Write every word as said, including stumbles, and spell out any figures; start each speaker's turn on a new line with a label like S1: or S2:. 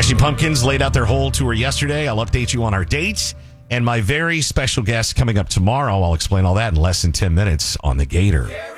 S1: Smashing Pumpkins laid out their whole tour yesterday. I'll update you on our dates. And my very special guest coming up tomorrow. I'll explain all that in less than ten minutes on The Gator.